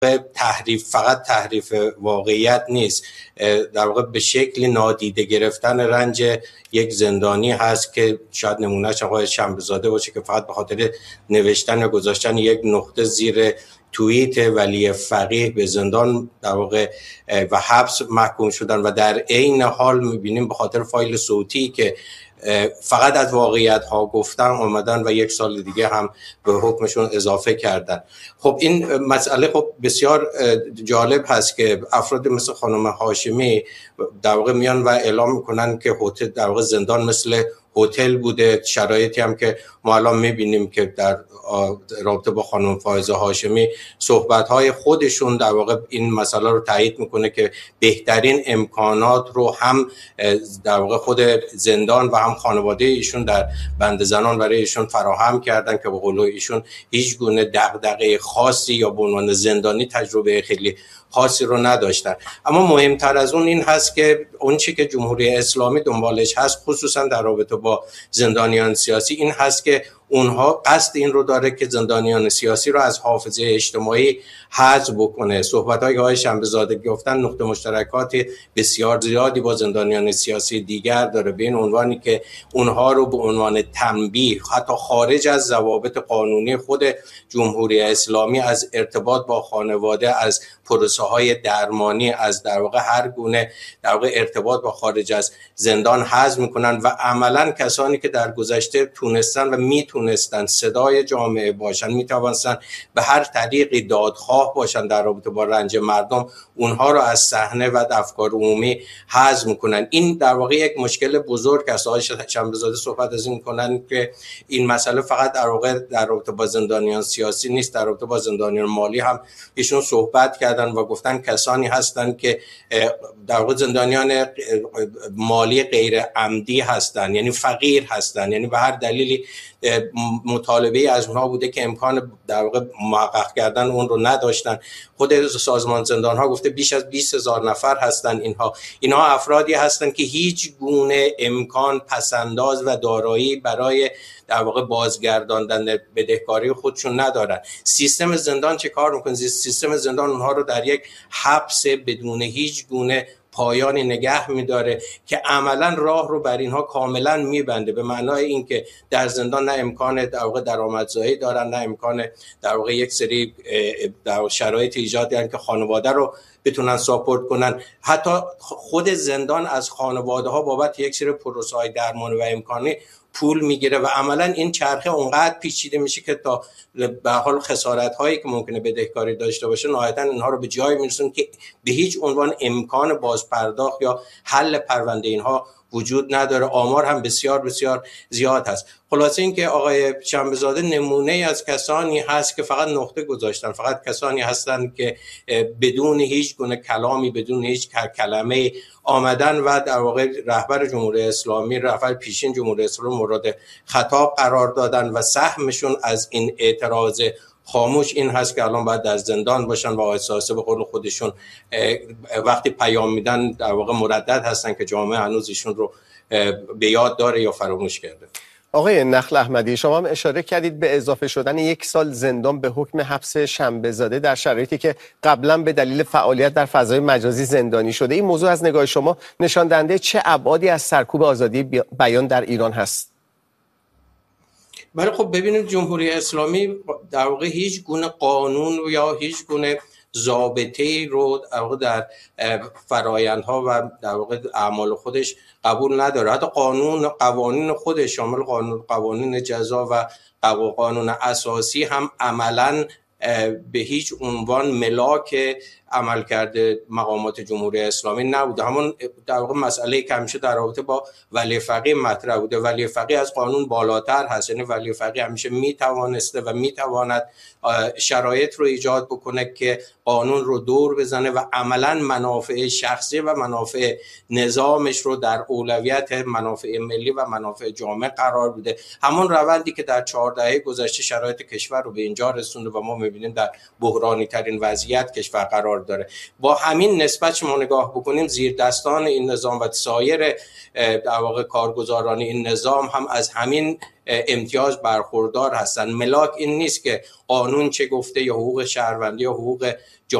فقط تحریف واقعیت نیست، در واقع به شکلی نادیده گرفتن رنج یک زندانی هست که شاید نمونهش آقای شنبه‌زاده باشه که فقط به خاطر نوشتن یا گذاشتن یک نقطه زیر توییت ولی فقیه به زندان در واقع و حبس محکوم شدن و در عین حال می‌بینیم به خاطر فایل صوتی که فقط از واقعیت ها گفتن اومدن و یک سال دیگه هم به حکمشون اضافه کردن. خب این مسئله خب بسیار جالب هست که افراد مثل خانم هاشمی در واقع میان و اعلام میکنن که هتل در واقع زندان مثل هتل بوده، شرایطی هم که ما الان میبینیم که در رابطه با خانم فائزه هاشمی صحبت‌های خودشون در واقع این مسئله رو تایید میکنه که بهترین امکانات رو هم در واقع خود زندان و هم خانواده ایشون در بند زنان برای ایشون فراهم کردن که به قول ایشون هیچ گونه دغدغه خاصی یا به عنوان زندانی تجربه خیلی خاصی رو نداشتن. اما مهمتر از اون این هست که اون چی که جمهوری اسلامی دنبالش هست خصوصا در رابطه با زندانیان سیاسی این هست که اونها قصد این رو داره که زندانیان سیاسی رو از حافظه اجتماعی حذف بکنه. صحبت‌های آقای شنبه‌زاده گفتن نقطه مشترکات بسیار زیادی با زندانیان سیاسی دیگر داره، به این عنوانی که اونها رو به عنوان تنبیه حتی خارج از ضوابط قانونی خود جمهوری اسلامی از ارتباط با خانواده، از پروسه‌های درمانی، از در واقع هر گونه در واقع ارتباط با خارج از زندان حذف میکنن و عملاً کسانی که در گذشته تونستن و میتونستن صدای جامعه باشن، میتوانستن به هر طریقی دادخواه باشن در رابطه با رنج مردم، اونها رو از صحنه و افکار عمومی حذف میکنن. این در واقع یک مشکل بزرگ است. آقای شنبه‌زاده صحبت از این میکنن که این مسئله فقط در واقع در رابطه با زندانیان سیاسی نیست، در رابطه با زندانیان مالی هم ایشون صحبت کردن و گفتن کسانی هستند که در واقع زندانیان مالی غیر عمدی هستند، یعنی فقیر هستند، یعنی به هر دلیلی مطالبه از اونها بوده که امکان در واقع محقق کردن اون رو نداشتن. خود سازمان زندان ها گفته بیش از 20,000 نفر هستن. اینها افرادی هستن که هیچ گونه امکان پسنداز و دارایی برای در واقع بازگرداندن بدهکاری خودشون ندارن. سیستم زندان چه کار میکنه؟ سیستم زندان اونها رو در یک حبس بدون هیچ گونه پایانی نگه میداره که عملا راه رو بر اینها کاملا میبنده، به معنای اینکه در زندان نه امکان در واقع درآمدزایی دارن، نه امکان در واقع یک سری در شرایط ایجاد کردن که خانواده رو بتونن ساپورت کنن. حتی خود زندان از خانواده ها بابت یک سری پروسه های درمانی و امکانی پول میگیره و عملا این چرخه اونقدر پیچیده میشه که تا به حال خسارت هایی که ممکنه بدهکاری داشته باشه نهایتا اینها رو به جای میرسون که به هیچ عنوان امکان بازپرداخت یا حل پرونده اینها وجود نداره. آمار هم بسیار بسیار زیاد هست. خلاصه این که آقای شنبه‌زاده نمونه از کسانی هست که فقط نقطه گذاشتن، فقط کسانی هستند که بدون هیچ گونه کلامی، بدون هیچ کلمه آمدن و در واقع رهبر جمهوری اسلامی، رهبر پیشین جمهوری اسلامی مورد خطاب قرار دادن و سهمشون از این اعتراض خاموش این هست که الان باید در زندان باشن و احساسه به قول خودشون وقتی پیام میدن در واقع مردد هستن که جامعه هنوز ایشون رو به یاد داره یا فراموش کرده. آقای نخل احمدی، شما هم اشاره کردید به اضافه شدن 1 سال زندان به حکم حبس شنبه‌زاده در شرایطی که قبلا به دلیل فعالیت در فضای مجازی زندانی شده. این موضوع از نگاه شما نشان دهنده چه ابعادی از سرکوب آزادی بیان در ایران هست؟ بله خب ببینید جمهوری اسلامی در واقع هیچ گونه قانون یا هیچ گونه ضابطه‌ای رو در فرآیندها و در واقع اعمال خودش قبول نداره. حتی قوانین خودش شامل قوانین جزا و قانون اساسی هم عملاً به هیچ عنوان ملاک عملکرد مقامات جمهوری اسلامی نبوده. همون در واقع مسئله که همیشه در رابطه با ولی فقیه مطرح بوده. ولی فقیه از قانون بالاتر هست، یعنی ولی فقیه همیشه میتوانسته و میتواند شرایط رو ایجاد بکنه که قانون رو دور بزنه و عملا منافع شخصی و منافع نظامش رو در اولویت منافع ملی و منافع جامعه قرار بده. همون روندی که در 4 دهه گذشته شرایط کشور رو به اینجا رسونده و ما می‌بینیم در بحرانی ترین وضعیت کشور قرار داره. با همین نسبت شما نگاه بکنیم زیر دستان این نظام و سایر در واقع کارگزاران این نظام هم از همین امتیاز برخوردار هستند. ملاک این نیست که قانون چه گفته یا حقوق شهروندی یا حقوق